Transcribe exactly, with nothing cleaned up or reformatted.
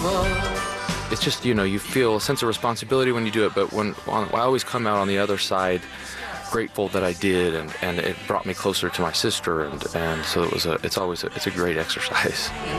It's just, you know, you feel a sense of responsibility when you do it, but when on, I always come out on the other side grateful that I did, and, and it brought me closer to my sister, and, and so it was a, it's always a, it's a great exercise.